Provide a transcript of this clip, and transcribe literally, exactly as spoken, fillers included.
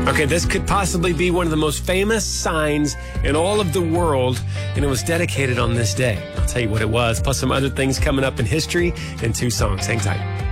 Okay, this could possibly be one of the most famous signs in all of the world, and it was dedicated on this day. I'll tell you what it was, plus some other things coming up in history in two songs. Hang tight.